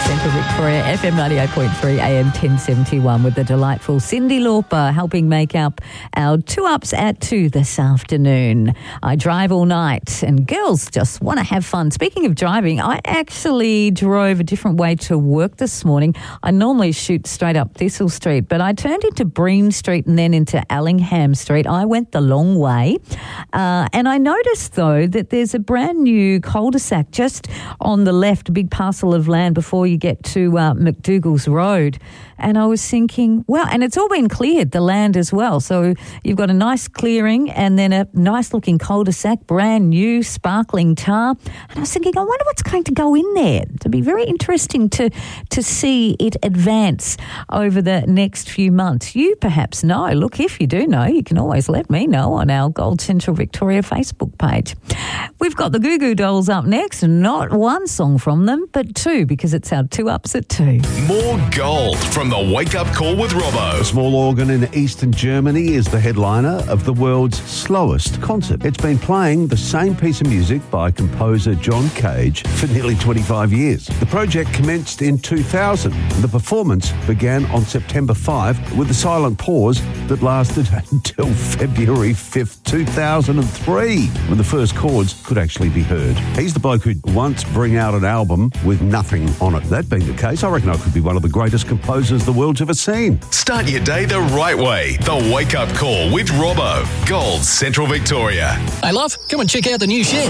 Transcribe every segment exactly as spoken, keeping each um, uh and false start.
Central Victoria, F M ninety-eight point three, A M ten seventy-one, with the delightful Cyndi Lauper helping make up our two ups at two this afternoon. I drive all night and girls just want to have fun. Speaking of driving, I actually drove a different way to work this morning. I normally shoot straight up Thistle Street, but I turned into Breen Street and then into Allingham Street. I went the long way. Uh, and I noticed, though, that there's a brand new cul-de-sac just on the left, a big parcel of land before you get to uh, McDougall's Road. And I was thinking, wow, and it's all been cleared, the land as well. So you've got a nice clearing and then a nice looking cul-de-sac, brand new, sparkling tar. And I was thinking, I wonder what's going to go in there. It'll be very interesting to, to see it advance over the next few months. You perhaps know. Look, if you do know, you can always let me know on our Gold Central Victoria Facebook page. We've got the Goo Goo Dolls up next. Not one song from them, but two, because it's our two ups at two. More gold from the Wake Up Call with Robbo. A small organ in eastern Germany is the headliner of the world's slowest concert. It's been playing the same piece of music by composer John Cage for nearly twenty-five years. The project commenced in two thousand. The performance began on September fifth with a silent pause that lasted until February fifth, two thousand three, when the first chords could actually be heard. He's the bloke who'd once bring out an album with nothing on it. That being the case, I reckon I could be one of the greatest composers the world's ever seen. Start your day the right way. The Wake Up Call with Robbo. Gold Central Victoria. Hey, love, come and check out the new shed.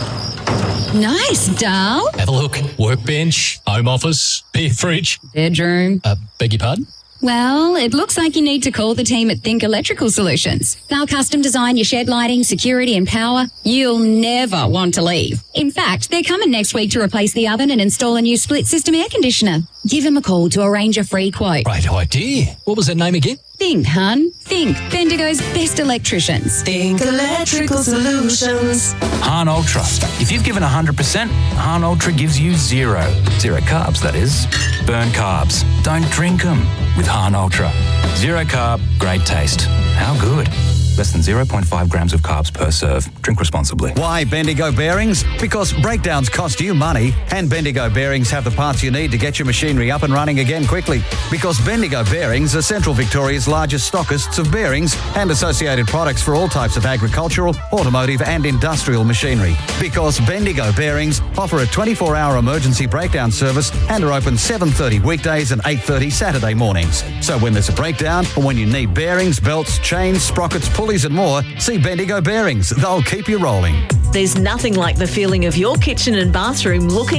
Nice, doll. Have a look. Workbench, home office, beer fridge. Bedroom. Uh, beg your pardon? Well, it looks like you need to call the team at Think Electrical Solutions. They'll custom design your shed lighting, security and power. You'll never want to leave. In fact, they're coming next week to replace the oven and install a new split system air conditioner. Give them a call to arrange a free quote. Great idea. What was that name again? Think, hun. Think. Bendigo's best electricians. Think Electrical Solutions. Hahn Ultra. If you've given one hundred percent, Hahn Ultra gives you zero. Zero carbs, that is. Burn carbs. Don't drink them with Hahn Ultra. Zero carb, great taste. How good? Less than zero point five grams of carbs per serve. Drink responsibly. Why Bendigo Bearings? Because breakdowns cost you money, and Bendigo Bearings have the parts you need to get your machinery up and running again quickly. Because Bendigo Bearings are Central Victoria's largest stockists of bearings and associated products for all types of agricultural, automotive and industrial machinery. Because Bendigo Bearings offer a twenty-four hour emergency breakdown service and are open seven thirty weekdays and eight thirty Saturday mornings. So when there's a breakdown or when you need bearings, belts, chains, sprockets, pulleys and more, see Bendigo Bearings. They'll keep you rolling. There's nothing like the feeling of your kitchen and bathroom looking